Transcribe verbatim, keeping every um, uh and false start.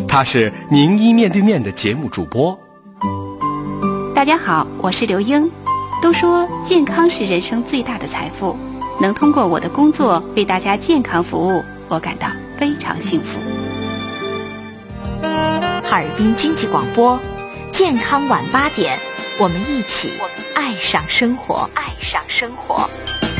他是名医面对面的节目主播。 大家好，我是刘英。都说健康是人生最大的财富，能通过我的工作为大家健康服务，我感到非常幸福。 哈尔滨经济广播，健康晚八点，我们一起爱上生活，爱上生活。